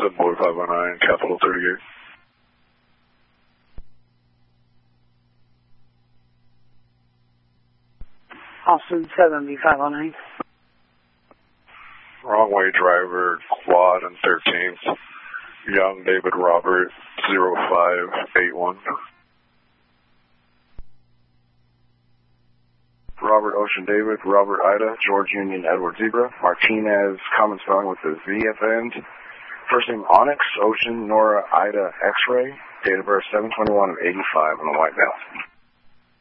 Boy 509, Capital 38. Austin 7B509. Wrong way driver, quad and 13th. Young David Robert 0581. Robert Ocean David, Robert Ida, George Union Edward Zebra, Martinez, common spelling with the Z at the end. First name Onyx, Ocean, Nora, Ida, X-Ray, date of birth 7/21/85 on the white male.